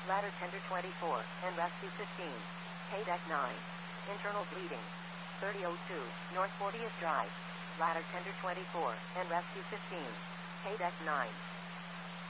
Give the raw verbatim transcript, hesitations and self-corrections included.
Ladder tender twenty-four, and rescue fifteen. Pay deck nine. Internal bleeding. thirty oh two, North fortieth Drive. Ladder tender twenty-four, and rescue fifteen. Pay deck nine.